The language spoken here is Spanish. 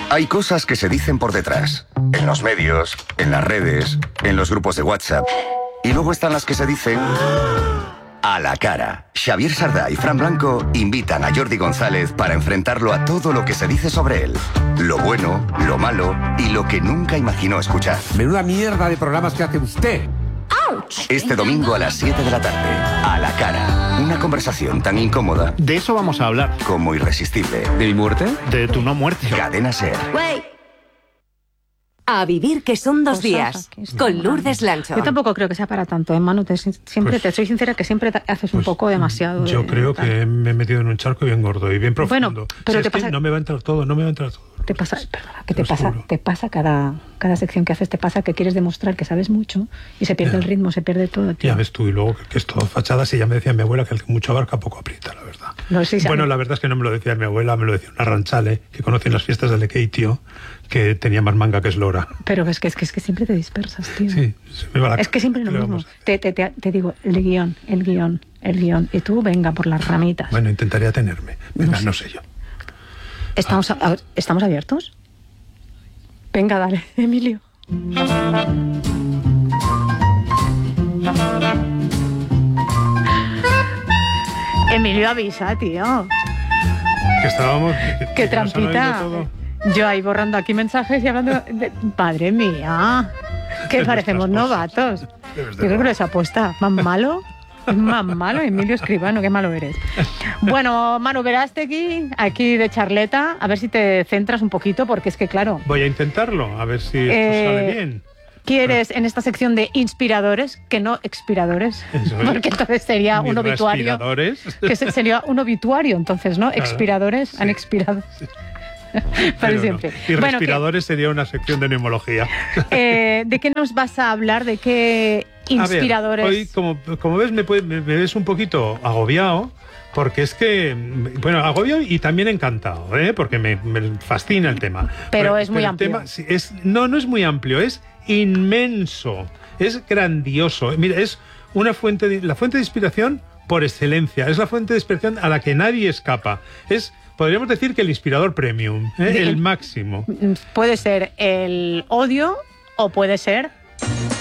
Hay cosas que se dicen por detrás, en los medios, en las redes, en los grupos de WhatsApp. Y luego están las que se dicen a la cara. Xavier Sardá y Fran Blanco invitan a Jordi González para enfrentarlo a todo lo que se dice sobre él. Lo bueno, lo malo y lo que nunca imaginó escuchar. Menuda mierda de programas que hace usted. Este domingo a las 7 de la tarde. A la cara. Una conversación tan incómoda. De eso vamos a hablar. Como irresistible. ¿De mi muerte? De tu no muerte. Cadena SER. A vivir que son 2 días. Con Lourdes Lancho. Yo tampoco creo que sea para tanto, Manu. Siempre te soy sincera que siempre haces un poco demasiado. Yo creo que me he metido en un charco bien gordo y bien profundo. Bueno, pero te pasa... no me va a entrar todo. Te pasa, perdona, ¿qué te pasa cada sección que haces? Te pasa que quieres demostrar que sabes mucho y se pierde el ritmo, se pierde todo, tío. Ya ves tú, y luego que es todo fachadas, y ya me decía mi abuela que el que mucho abarca poco aprieta, la verdad. No, sí, bueno, la verdad es que no me lo decía mi abuela, me lo decía una ranchale que conoce en las fiestas del Lequeitio, que tenía más manga que eslora. Pero es que siempre te dispersas, tío. Sí, se me va la Es que siempre lo mismo. Te digo, el guión. Y tú, venga, por las ramitas. Bueno, intentaría tenerme. Venga, no sé yo. ¿Estamos abiertos? Venga, dale, Emilio. Emilio, avisa, tío. Que estábamos... ¡Qué trampita! Yo ahí borrando aquí mensajes y hablando de... ¡Madre mía! Que parecemos novatos. Yo creo que lo es apuesta. ¿Más malo? Más malo, Emilio Escribano, qué malo eres. Bueno, Manu Verástegui, aquí de charleta, a ver si te centras un poquito, porque es que claro... Voy a intentarlo, a ver si esto sale bien. ¿Quieres en esta sección de inspiradores, que no expiradores? Porque entonces sería un obituario. Que sería un obituario, entonces, ¿no? Claro, expiradores, sí. Han expirado. Sí. Para siempre. No. Y respiradores sería una sección de neumología. ¿De qué nos vas a hablar? ¿De qué inspiradores? A ver, hoy, como ves, me ves un poquito agobiado, porque es que, bueno, agobiado y también encantado, porque me fascina el tema. Pero es muy amplio. No es muy amplio, es inmenso, es grandioso. Mira, es la fuente de inspiración por excelencia, es la fuente de inspiración a la que nadie escapa. Podríamos decir que el inspirador premium, el máximo. Puede ser el odio o puede ser